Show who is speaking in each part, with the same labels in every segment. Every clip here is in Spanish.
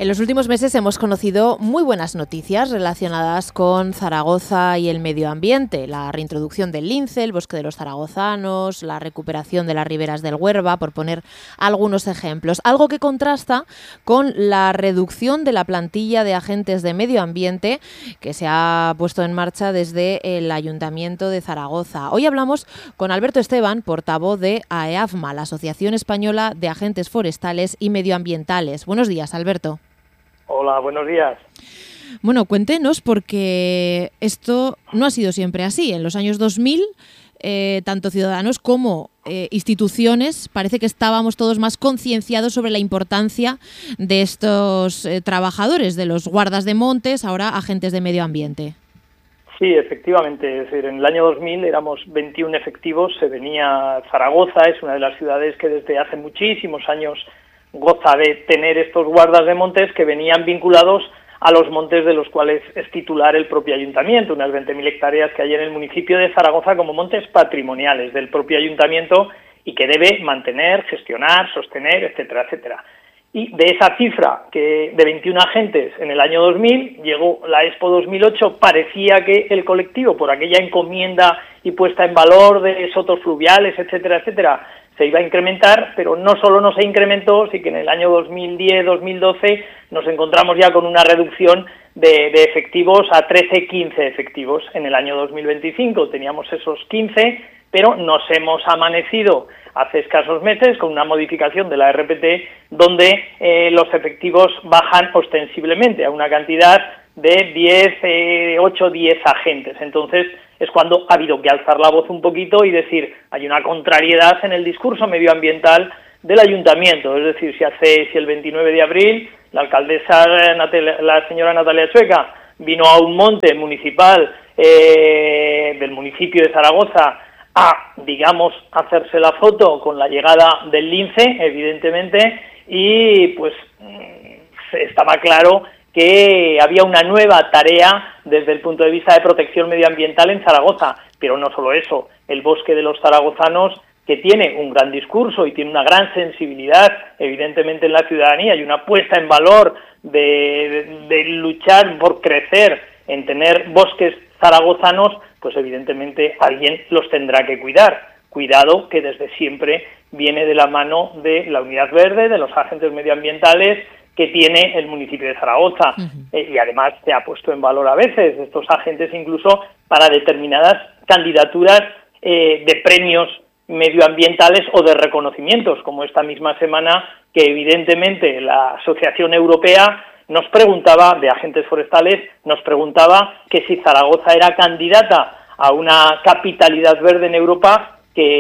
Speaker 1: En los últimos meses hemos conocido muy buenas noticias relacionadas con Zaragoza y el medio ambiente. La reintroducción del lince, el bosque de los zaragozanos, la recuperación de las riberas del Huerva, por poner algunos ejemplos. Algo que contrasta con la reducción de la plantilla de agentes de medio ambiente que se ha puesto en marcha desde el Ayuntamiento de Zaragoza. Hoy hablamos con Alberto Esteban, portavoz de AEAFMA, la Asociación Española de Agentes Forestales y Medioambientales. Buenos días, Alberto.
Speaker 2: Hola, buenos días.
Speaker 1: Bueno, cuéntenos, porque esto no ha sido siempre así. En los años 2000, tanto ciudadanos como instituciones, parece que estábamos todos más concienciados sobre la importancia de estos trabajadores, de los guardas de montes, ahora agentes de medio ambiente.
Speaker 2: Sí, efectivamente. Es decir, en el año 2000 éramos 21 efectivos. Se venía Zaragoza, es una de las ciudades que desde hace muchísimos años goza de tener estos guardas de montes que venían vinculados a los montes de los cuales es titular el propio ayuntamiento, unas 20.000 hectáreas que hay en el municipio de Zaragoza como montes patrimoniales del propio ayuntamiento y que debe mantener, gestionar, sostener, etcétera, etcétera. Y de esa cifra de 21 agentes en el año 2000, llegó la Expo 2008, parecía que el colectivo, por aquella encomienda y puesta en valor de sotos fluviales, etcétera, etcétera, se iba a incrementar, pero no solo no se incrementó, sino que en el año 2010-2012 nos encontramos ya con una reducción de efectivos a 13-15 efectivos. En el año 2025 teníamos esos 15, pero nos hemos amanecido hace escasos meses con una modificación de la RPT donde los efectivos bajan ostensiblemente a una cantidad de 8 o 10 agentes. Entonces es cuando ha habido que alzar la voz un poquito y decir, hay una contrariedad en el discurso medioambiental del ayuntamiento. Es decir, si el 29 de abril la alcaldesa, la señora Natalia Chueca, vino a un monte municipal del municipio de Zaragoza a, digamos, hacerse la foto con la llegada del lince, evidentemente, y pues estaba claro que había una nueva tarea desde el punto de vista de protección medioambiental en Zaragoza, pero no solo eso, el bosque de los zaragozanos, que tiene un gran discurso y tiene una gran sensibilidad, evidentemente, en la ciudadanía, y una puesta en valor de luchar por crecer, en tener bosques zaragozanos, pues evidentemente alguien los tendrá que cuidar. Cuidado que desde siempre viene de la mano de la Unidad Verde, de los agentes medioambientales que tiene el municipio de Zaragoza. Y además se ha puesto en valor a veces estos agentes incluso para determinadas candidaturas de premios medioambientales o de reconocimientos, como esta misma semana que evidentemente la Asociación Europea nos preguntaba, de agentes forestales, nos preguntaba que si Zaragoza era candidata a una capitalidad verde en Europa,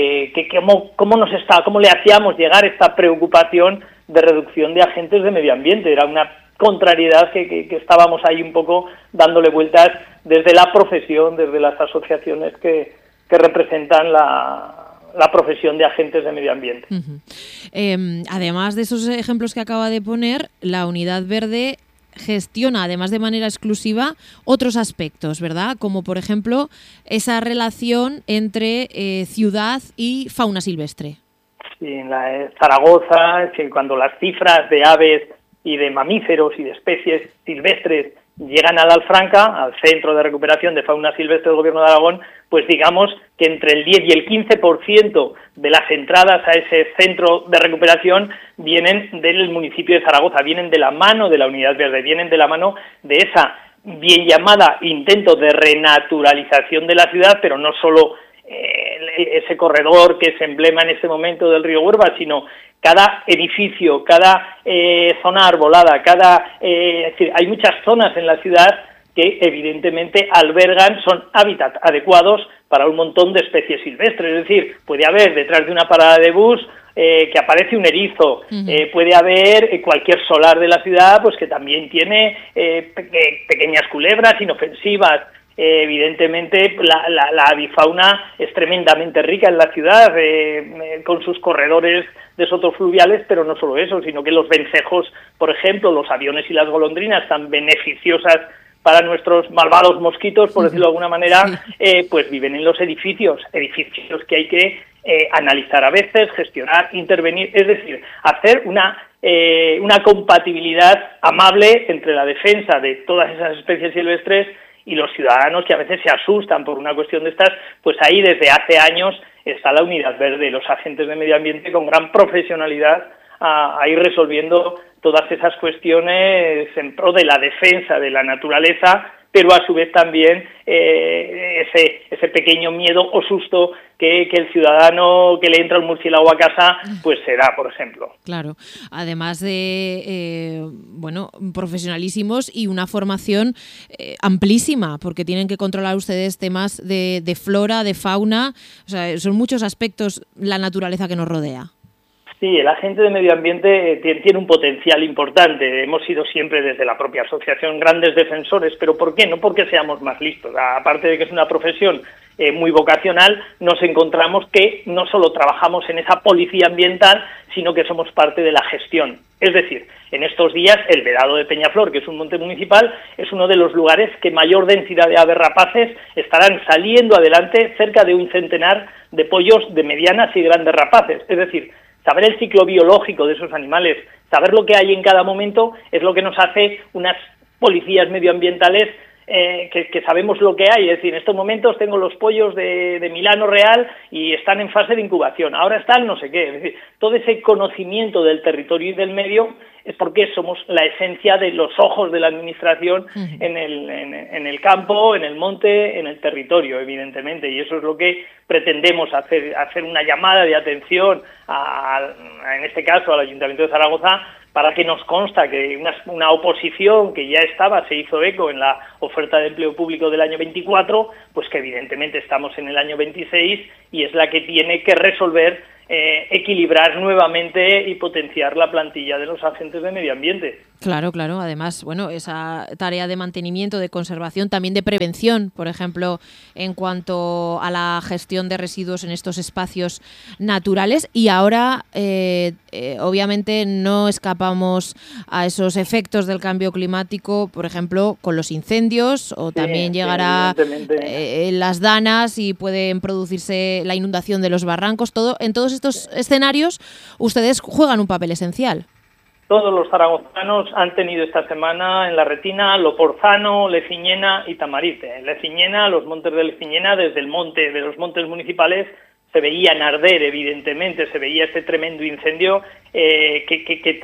Speaker 2: cómo le hacíamos llegar esta preocupación de reducción de agentes de medio ambiente. Era una contrariedad que estábamos ahí un poco dándole vueltas desde la profesión, desde las asociaciones que representan la profesión de agentes de medio ambiente.
Speaker 1: Además de esos ejemplos que acaba de poner, la Unidad Verde gestiona, además de manera exclusiva, otros aspectos, ¿verdad? Como, por ejemplo, esa relación entre ciudad y fauna silvestre.
Speaker 2: Sí, en Zaragoza, cuando las cifras de aves y de mamíferos y de especies silvestres llegan al Alfranca, al Centro de Recuperación de Fauna Silvestre del Gobierno de Aragón, pues digamos que entre el 10 y el 15% de las entradas a ese centro de recuperación vienen del municipio de Zaragoza, vienen de la mano de la Unidad Verde, vienen de la mano de esa bien llamada intento de renaturalización de la ciudad, pero no solo ese corredor que es emblema en este momento del río Huerva, sino cada edificio, cada zona arbolada, es decir, hay muchas zonas en la ciudad que evidentemente son hábitats adecuados para un montón de especies silvestres. Es decir, puede haber detrás de una parada de bus que aparece un erizo, puede haber cualquier solar de la ciudad pues que también tiene pequeñas culebras inofensivas. Evidentemente la avifauna es tremendamente rica en la ciudad, con sus corredores de sotos fluviales, pero no solo eso, sino que los vencejos, por ejemplo, los aviones y las golondrinas tan beneficiosas para nuestros malvados mosquitos, por decirlo de alguna manera, pues viven en los edificios que hay que analizar a veces, gestionar, intervenir, es decir, hacer una una compatibilidad amable entre la defensa de todas esas especies silvestres y los ciudadanos, que a veces se asustan por una cuestión de estas. Pues ahí desde hace años está la Unidad Verde, los agentes de medio ambiente con gran profesionalidad a ir resolviendo todas esas cuestiones en pro de la defensa de la naturaleza, pero a su vez también ese pequeño miedo o susto que el ciudadano que le entra un murciélago a casa pues se da, por ejemplo.
Speaker 1: Claro, además de profesionalísimos y una formación amplísima, porque tienen que controlar ustedes temas de flora, de fauna, o sea, son muchos aspectos la naturaleza que nos rodea.
Speaker 2: Sí, el agente de medio ambiente tiene un potencial importante. Hemos sido siempre desde la propia asociación grandes defensores, pero ¿por qué? No porque seamos más listos. Aparte de que es una profesión muy vocacional, nos encontramos que no solo trabajamos en esa policía ambiental, sino que somos parte de la gestión. Es decir, en estos días el Vedado de Peñaflor, que es un monte municipal, es uno de los lugares que mayor densidad de aves rapaces estarán saliendo adelante, cerca de un centenar de pollos de medianas y grandes rapaces. Es decir, saber el ciclo biológico de esos animales, saber lo que hay en cada momento, es lo que nos hace unas policías medioambientales que sabemos lo que hay. Es decir, en estos momentos tengo los pollos de Milano Real y están en fase de incubación, ahora están no sé qué. Es decir, todo ese conocimiento del territorio y del medio es porque somos la esencia de los ojos de la administración en el campo, en el monte, en el territorio, evidentemente, y eso es lo que pretendemos hacer una llamada de atención en este caso al Ayuntamiento de Zaragoza, para que nos consta que una oposición que ya estaba, se hizo eco en la oferta de empleo público del año 24, pues que evidentemente estamos en el año 26 y es la que tiene que resolver, equilibrar nuevamente y potenciar la plantilla de los agentes de medio ambiente.
Speaker 1: Claro, claro. Además, esa tarea de mantenimiento, de conservación, también de prevención, por ejemplo, en cuanto a la gestión de residuos en estos espacios naturales. Y ahora, obviamente, no escapamos a esos efectos del cambio climático, por ejemplo, con los incendios, o también llegará las danas y pueden producirse la inundación de los barrancos. En todos estos escenarios, ustedes juegan un papel esencial.
Speaker 2: Todos los zaragozanos han tenido esta semana en la retina Loporzano, Leciñena y Tamarite. En Leciñena, los montes de Leciñena, desde los montes municipales, se veían arder, evidentemente, se veía este tremendo incendio que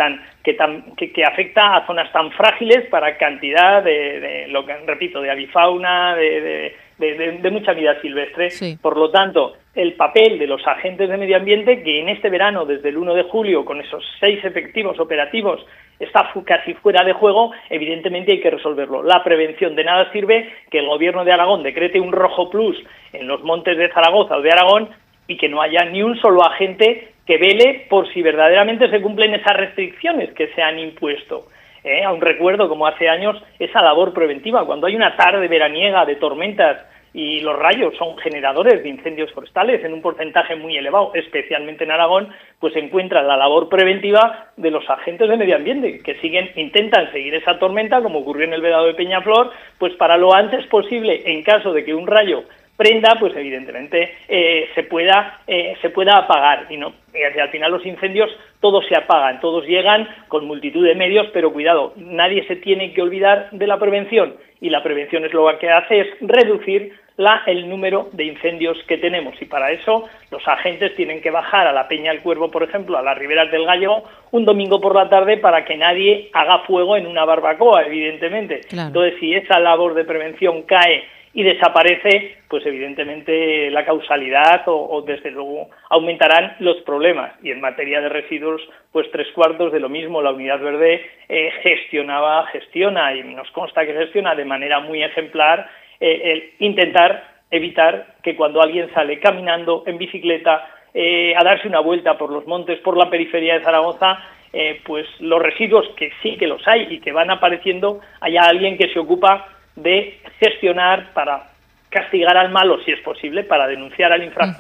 Speaker 2: afecta a zonas tan frágiles para cantidad de avifauna, de mucha vida silvestre. Sí. Por lo tanto, el papel de los agentes de medio ambiente, que en este verano, desde el 1 de julio, con esos 6 efectivos operativos, está casi fuera de juego, evidentemente hay que resolverlo. La prevención, de nada sirve que el Gobierno de Aragón decrete un rojo plus en los montes de Zaragoza o de Aragón y que no haya ni un solo agente que vele por si verdaderamente se cumplen esas restricciones que se han impuesto. Aún recuerdo, como hace años, esa labor preventiva. Cuando hay una tarde veraniega de tormentas y los rayos son generadores de incendios forestales en un porcentaje muy elevado, especialmente en Aragón, pues se encuentra la labor preventiva de los agentes de medio ambiente, que intentan seguir esa tormenta, como ocurrió en el Vedado de Peñaflor, pues para lo antes posible, en caso de que un rayo prenda, pues evidentemente se pueda apagar, y al final los incendios todos se apagan, todos llegan con multitud de medios, pero cuidado, nadie se tiene que olvidar de la prevención, y la prevención es lo que hace es reducir el número de incendios que tenemos, y para eso los agentes tienen que bajar a la Peña del Cuervo, por ejemplo, a las riberas del Gállego, un domingo por la tarde, para que nadie haga fuego en una barbacoa, evidentemente. Claro. Entonces, si esa labor de prevención cae y desaparece, pues evidentemente la causalidad o desde luego aumentarán los problemas. Y en materia de residuos, pues 3/4 de lo mismo. La Unidad Verde gestiona y nos consta que gestiona de manera muy ejemplar el intentar evitar que cuando alguien sale caminando, en bicicleta, a darse una vuelta por los montes, por la periferia de Zaragoza, pues los residuos, que sí que los hay y que van apareciendo, haya alguien que se ocupa de gestionar para castigar al malo, si es posible, para denunciar al infractor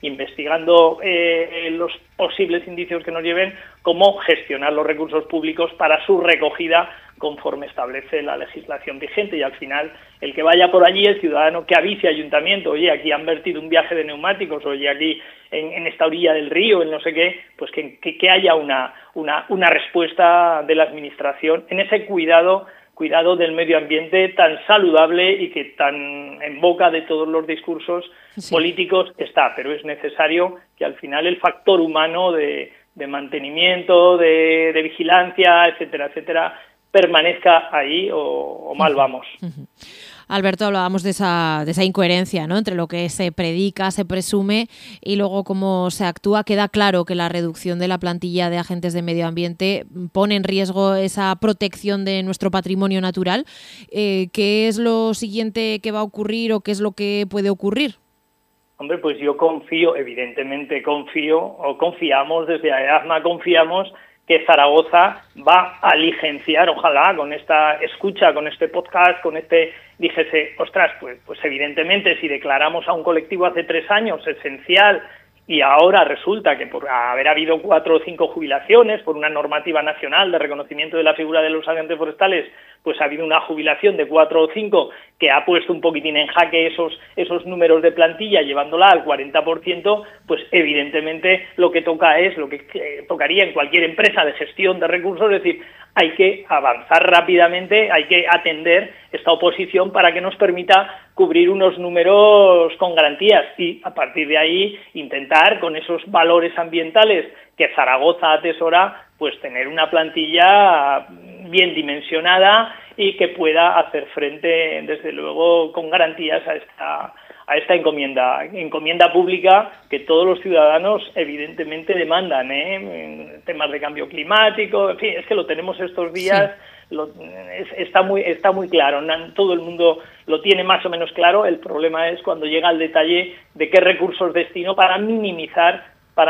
Speaker 2: investigando los posibles indicios que nos lleven, cómo gestionar los recursos públicos para su recogida conforme establece la legislación vigente. Y al final, el que vaya por allí, el ciudadano que avise al ayuntamiento, oye, aquí han vertido un viaje de neumáticos, oye, aquí en esta orilla del río, en no sé qué, pues que haya una respuesta de la administración en ese cuidado del medio ambiente tan saludable y que tan en boca de todos los discursos políticos está. Pero es necesario que al final el factor humano de mantenimiento, de vigilancia, etcétera, etcétera, permanezca ahí o mal vamos.
Speaker 1: Alberto, hablábamos de esa incoherencia, ¿no?, entre lo que se predica, se presume y luego cómo se actúa. Queda claro que la reducción de la plantilla de agentes de medio ambiente pone en riesgo esa protección de nuestro patrimonio natural. ¿Qué es lo siguiente que va a ocurrir o qué es lo que puede ocurrir?
Speaker 2: Hombre, pues yo evidentemente confiamos desde AEAFMA, confiamos que Zaragoza va a licenciar, ojalá, con esta escucha, con este podcast, dijese, ostras, pues evidentemente si declaramos a un colectivo hace 3 años esencial y ahora resulta que por haber habido 4 o 5 jubilaciones por una normativa nacional de reconocimiento de la figura de los agentes forestales, pues ha habido una jubilación de 4 o 5 que ha puesto un poquitín en jaque esos números de plantilla, llevándola al 40%, pues evidentemente lo que toca es lo que tocaría en cualquier empresa de gestión de recursos, es decir, hay que avanzar rápidamente, hay que atender esta oposición para que nos permita cubrir unos números con garantías y a partir de ahí intentar con esos valores ambientales que Zaragoza atesora, pues tener una plantilla bien dimensionada y que pueda hacer frente, desde luego, con garantías a esta encomienda pública que todos los ciudadanos evidentemente demandan, en temas de cambio climático, en fin, es que lo tenemos estos días. Sí. Está muy claro, todo el mundo lo tiene más o menos claro. El problema es cuando llega al detalle de qué recursos destino para minimizar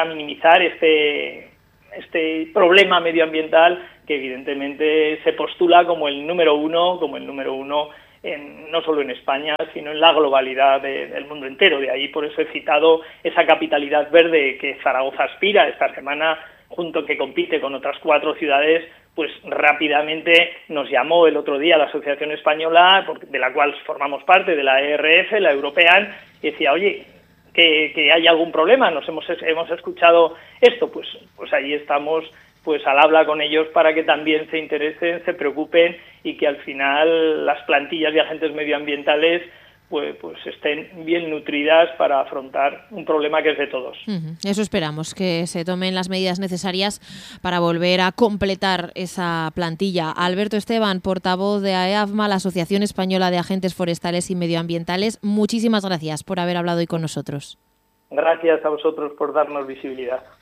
Speaker 2: este problema medioambiental que evidentemente se postula como el número uno no solo en España, sino en la globalidad del mundo entero. De ahí, por eso he citado esa capitalidad verde que Zaragoza aspira. Esta semana, que compite con otras 4 ciudades, pues rápidamente nos llamó el otro día la Asociación Española, de la cual formamos parte, de la ERF, la European, y decía, oye, que hay algún problema, hemos escuchado esto, pues ahí estamos pues al habla con ellos para que también se interesen, se preocupen y que al final las plantillas de agentes medioambientales pues estén bien nutridas para afrontar un problema que es de todos.
Speaker 1: Eso esperamos, que se tomen las medidas necesarias para volver a completar esa plantilla. Alberto Esteban, portavoz de AEAFMA, la Asociación Española de Agentes Forestales y Medioambientales, muchísimas gracias por haber hablado hoy con nosotros.
Speaker 2: Gracias a vosotros por darnos visibilidad.